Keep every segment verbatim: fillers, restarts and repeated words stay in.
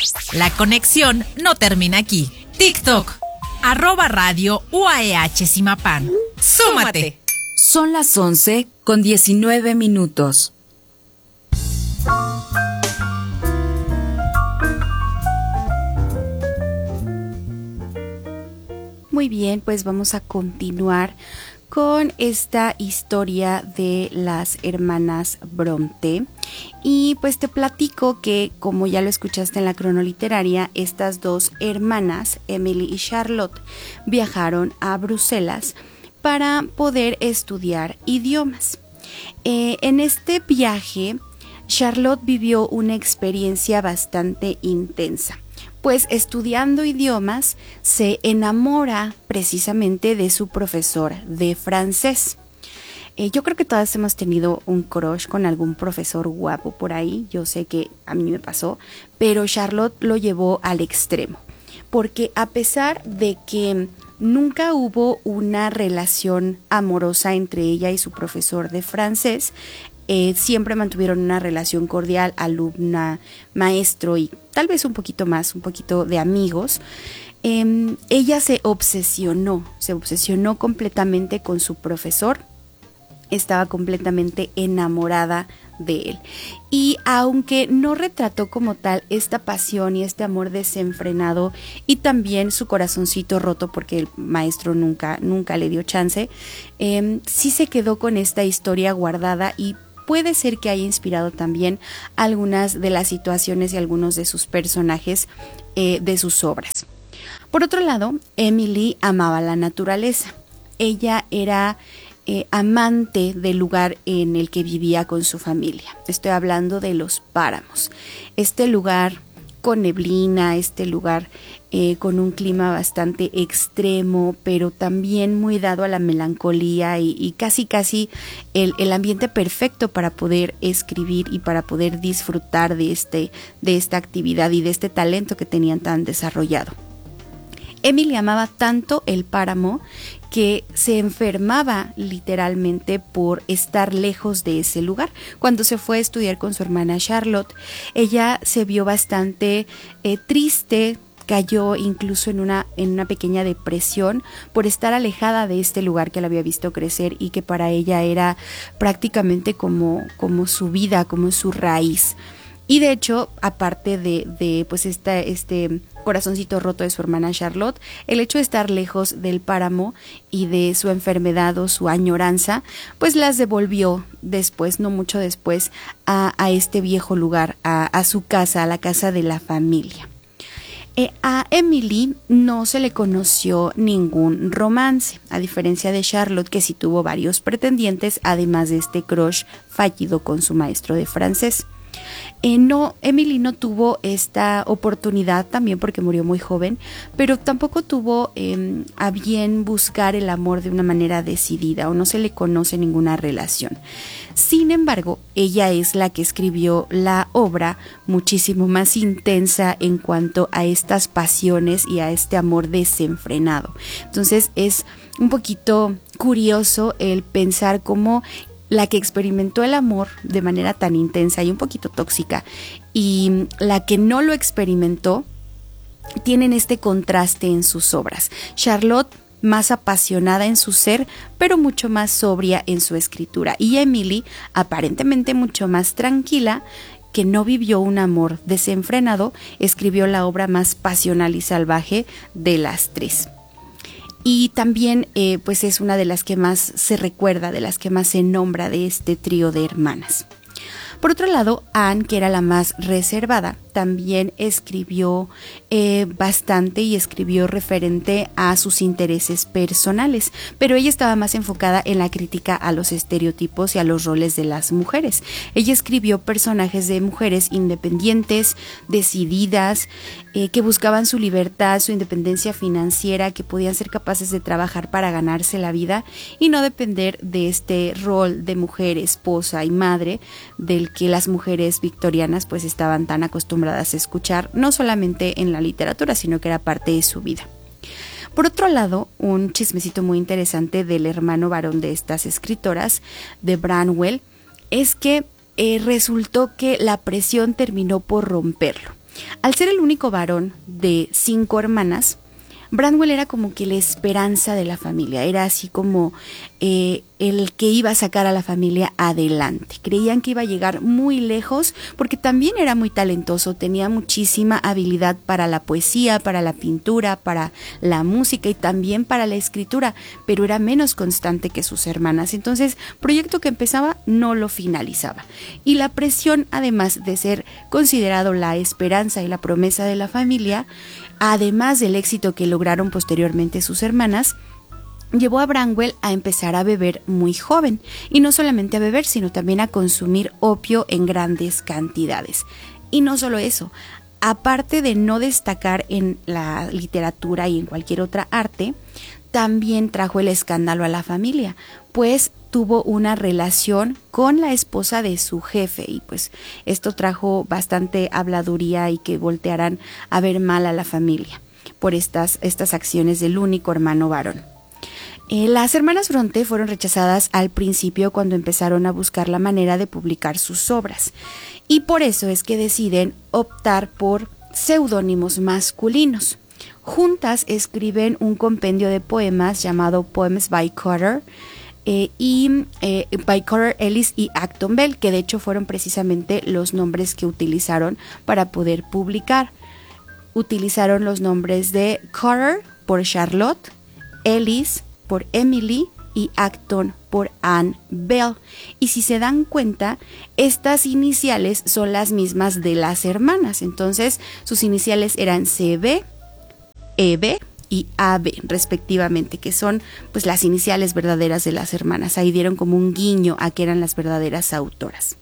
La conexión no termina aquí. TikTok, arroba radio U A E H Zimapán. ¡Súmate! Son las once con diecinueve minutos. Muy bien, pues vamos a continuar con esta historia de las hermanas Brontë. Y pues te platico que, como ya lo escuchaste en la cronoliteraria, estas dos hermanas, Emily y Charlotte, viajaron a Bruselas para poder estudiar idiomas. Eh, en este viaje, Charlotte vivió una experiencia bastante intensa, pues estudiando idiomas se enamora precisamente de su profesor de francés. Eh, yo creo que todas hemos tenido un crush con algún profesor guapo por ahí, yo sé que a mí me pasó, pero Charlotte lo llevó al extremo, porque a pesar de que nunca hubo una relación amorosa entre ella y su profesor de francés, Eh, siempre mantuvieron una relación cordial, alumna, maestro y tal vez un poquito más, un poquito de amigos. Eh, ella se obsesionó, se obsesionó completamente con su profesor, estaba completamente enamorada de él. Y aunque no retrató como tal esta pasión y este amor desenfrenado y también su corazoncito roto porque el maestro nunca, nunca le dio chance, eh, sí se quedó con esta historia guardada y puede ser que haya inspirado también algunas de las situaciones y algunos de sus personajes eh, de sus obras. Por otro lado, Emily amaba la naturaleza. Ella era eh, amante del lugar en el que vivía con su familia. Estoy hablando de los páramos. Este lugar con neblina, este lugar eh, con un clima bastante extremo, pero también muy dado a la melancolía y, y casi casi el, el ambiente perfecto para poder escribir y para poder disfrutar de, este, de esta actividad y de este talento que tenían tan desarrollado. Emily amaba tanto el páramo que se enfermaba literalmente por estar lejos de ese lugar. Cuando se fue a estudiar con su hermana Charlotte, ella se vio bastante eh, triste, cayó incluso en una, en una pequeña depresión por estar alejada de este lugar que la había visto crecer y que para ella era prácticamente como, como su vida, como su raíz. Y de hecho, aparte de, de pues esta, este corazoncito roto de su hermana Charlotte, el hecho de estar lejos del páramo y de su enfermedad o su añoranza, pues las devolvió después, no mucho después, a, a este viejo lugar, a, a su casa, a la casa de la familia. Eh, a Emily no se le conoció ningún romance, a diferencia de Charlotte, que sí tuvo varios pretendientes, además de este crush fallido con su maestro de francés. Eh, no, Emily no tuvo esta oportunidad también porque murió muy joven, pero tampoco tuvo eh, a bien buscar el amor de una manera decidida o no se le conoce ninguna relación. Sin embargo, ella es la que escribió la obra muchísimo más intensa en cuanto a estas pasiones y a este amor desenfrenado. Entonces es un poquito curioso el pensar cómo la que experimentó el amor de manera tan intensa y un poquito tóxica y la que no lo experimentó tienen este contraste en sus obras. Charlotte más apasionada en su ser, pero mucho más sobria en su escritura, y Emily aparentemente mucho más tranquila, que no vivió un amor desenfrenado, escribió la obra más pasional y salvaje de las tres. Y también eh, pues es una de las que más se recuerda, de las que más se nombra de este trío de hermanas. Por otro lado, Anne, que era la más reservada, también escribió eh, bastante y escribió referente a sus intereses personales, pero ella estaba más enfocada en la crítica a los estereotipos y a los roles de las mujeres. Ella escribió personajes de mujeres independientes, decididas, eh, que buscaban su libertad, su independencia financiera, que podían ser capaces de trabajar para ganarse la vida y no depender de este rol de mujer, esposa y madre del que las mujeres victorianas pues estaban tan acostumbradas a escuchar, no solamente en la literatura, sino que era parte de su vida. Por otro lado, un chismecito muy interesante del hermano varón de estas escritoras, de Branwell, es que eh, resultó que la presión terminó por romperlo. Al ser el único varón de cinco hermanas, Branwell era como que la esperanza de la familia, era así como eh, el que iba a sacar a la familia adelante. Creían que iba a llegar muy lejos porque también era muy talentoso, tenía muchísima habilidad para la poesía, para la pintura, para la música y también para la escritura, pero era menos constante que sus hermanas. Entonces, proyecto que empezaba no lo finalizaba. Y la presión, además de ser considerado la esperanza y la promesa de la familia, además del éxito que lograron posteriormente sus hermanas, llevó a Branwell a empezar a beber muy joven, y no solamente a beber, sino también a consumir opio en grandes cantidades. Y no solo eso, aparte de no destacar en la literatura y en cualquier otra arte, también trajo el escándalo a la familia, pues tuvo una relación con la esposa de su jefe, y pues esto trajo bastante habladuría y que voltearan a ver mal a la familia por estas, estas acciones del único hermano varón. Eh, las hermanas Brontë fueron rechazadas al principio cuando empezaron a buscar la manera de publicar sus obras, y por eso es que deciden optar por seudónimos masculinos. Juntas escriben un compendio de poemas llamado Poems by Carter, Eh, y eh, by Carter Ellis y Acton Bell, que de hecho fueron precisamente los nombres que utilizaron para poder publicar. Utilizaron los nombres de Carter por Charlotte, Ellis por Emily y Acton por Anne Bell. Y si se dan cuenta, estas iniciales son las mismas de las hermanas. Entonces sus iniciales eran C B, E B y A B respectivamente, que son pues las iniciales verdaderas de las hermanas. Ahí dieron como un guiño a que eran las verdaderas autoras.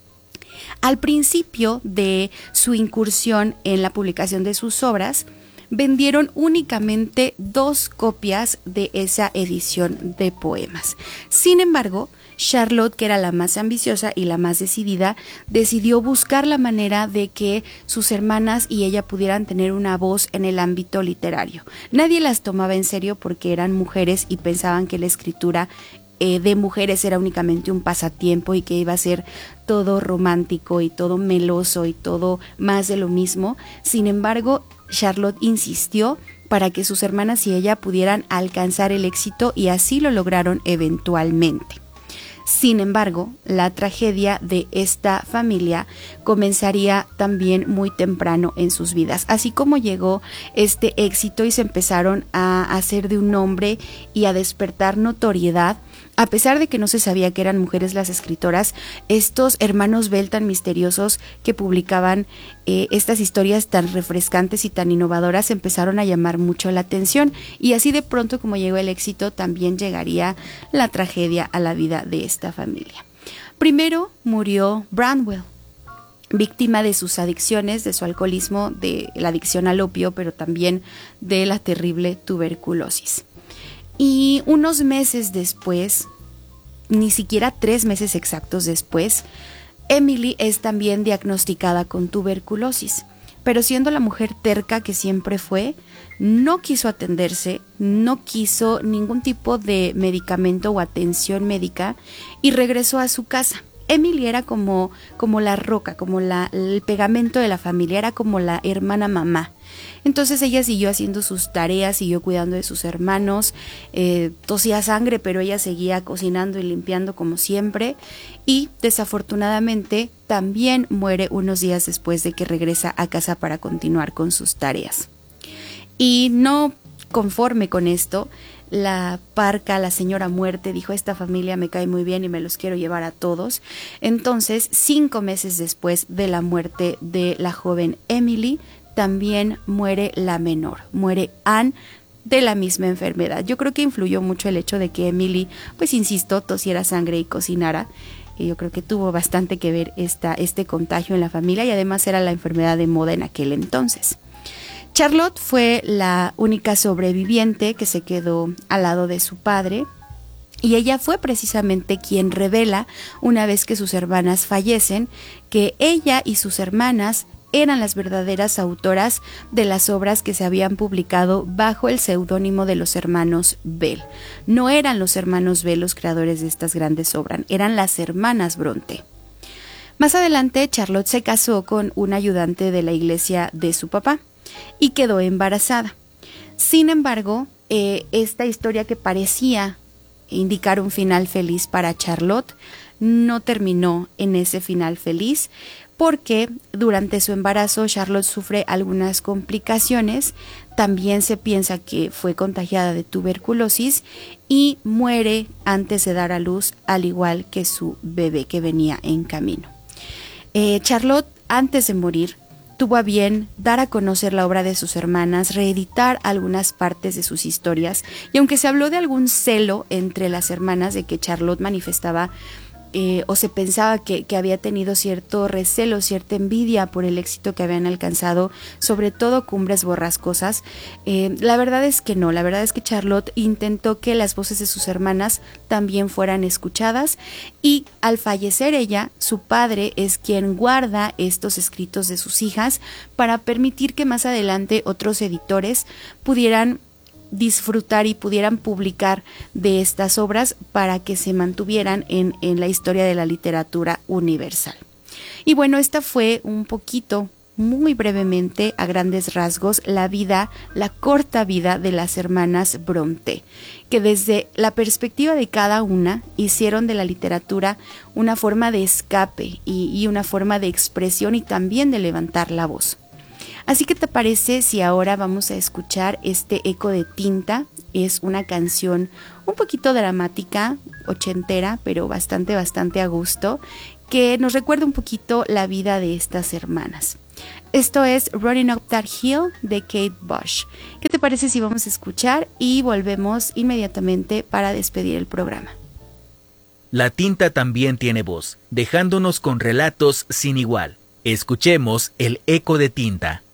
Al principio de su incursión en la publicación de sus obras, vendieron únicamente dos copias de esa edición de poemas. Sin embargo, Charlotte, que era la más ambiciosa y la más decidida, decidió buscar la manera de que sus hermanas y ella pudieran tener una voz en el ámbito literario. Nadie las tomaba en serio porque eran mujeres y pensaban que la escritura eh, de mujeres era únicamente un pasatiempo y que iba a ser todo romántico y todo meloso y todo más de lo mismo. Sin embargo, Charlotte insistió para que sus hermanas y ella pudieran alcanzar el éxito, y así lo lograron eventualmente. Sin embargo, la tragedia de esta familia comenzaría también muy temprano en sus vidas. Así como llegó este éxito y se empezaron a hacer de un nombre y a despertar notoriedad, a pesar de que no se sabía que eran mujeres las escritoras, estos hermanos Bell tan misteriosos que publicaban eh, estas historias tan refrescantes y tan innovadoras empezaron a llamar mucho la atención, y así de pronto como llegó el éxito, también llegaría la tragedia a la vida de esta familia. Primero murió Branwell, víctima de sus adicciones, de su alcoholismo, de la adicción al opio, pero también de la terrible tuberculosis. Y unos meses después, ni siquiera tres meses exactos después, Emily es también diagnosticada con tuberculosis, pero siendo la mujer terca que siempre fue, no quiso atenderse, no quiso ningún tipo de medicamento o atención médica y regresó a su casa. Emily era como, como la roca, como la, el pegamento de la familia, era como la hermana mamá. Entonces ella siguió haciendo sus tareas, siguió cuidando de sus hermanos, eh, tosía sangre, pero ella seguía cocinando y limpiando como siempre, y desafortunadamente también muere unos días después de que regresa a casa para continuar con sus tareas. Y no conforme con esto, la parca, la señora muerte, dijo: esta familia me cae muy bien y me los quiero llevar a todos. Entonces, cinco meses después de la muerte de la joven Emily, también muere la menor, muere Anne, de la misma enfermedad. Yo creo que influyó mucho el hecho de que Emily, pues insisto, tosiera sangre y cocinara. Y yo creo que tuvo bastante que ver esta, este contagio en la familia, y además era la enfermedad de moda en aquel entonces. Charlotte fue la única sobreviviente que se quedó al lado de su padre, y ella fue precisamente quien revela, una vez que sus hermanas fallecen, que ella y sus hermanas eran las verdaderas autoras de las obras que se habían publicado bajo el seudónimo de los hermanos Bell. No eran los hermanos Bell los creadores de estas grandes obras, eran las hermanas Brontë. Más adelante, Charlotte se casó con un ayudante de la iglesia de su papá y quedó embarazada. Sin embargo, eh, esta historia que parecía indicar un final feliz para Charlotte no terminó en ese final feliz, porque durante su embarazo Charlotte sufre algunas complicaciones. También se piensa que fue contagiada de tuberculosis y muere antes de dar a luz, al igual que su bebé que venía en camino. Eh, Charlotte, antes de morir, tuvo a bien dar a conocer la obra de sus hermanas, reeditar algunas partes de sus historias, y aunque se habló de algún celo entre las hermanas, de que Charlotte manifestaba Eh, o se pensaba que, que había tenido cierto recelo, cierta envidia por el éxito que habían alcanzado, sobre todo Cumbres Borrascosas, eh, la verdad es que no, la verdad es que Charlotte intentó que las voces de sus hermanas también fueran escuchadas, y al fallecer ella, su padre es quien guarda estos escritos de sus hijas para permitir que más adelante otros editores pudieran disfrutar y pudieran publicar de estas obras para que se mantuvieran en, en la historia de la literatura universal. Y bueno, esta fue un poquito, muy brevemente, a grandes rasgos, la vida, la corta vida de las hermanas Brontë, que desde la perspectiva de cada una hicieron de la literatura una forma de escape y, y una forma de expresión y también de levantar la voz. Así que, ¿te parece si ahora vamos a escuchar este Eco de Tinta? Es una canción un poquito dramática, ochentera, pero bastante, bastante a gusto, que nos recuerda un poquito la vida de estas hermanas. Esto es Running Up That Hill de Kate Bush. ¿Qué te parece si vamos a escuchar y volvemos inmediatamente para despedir el programa? La tinta también tiene voz, dejándonos con relatos sin igual. Escuchemos el Eco de Tinta.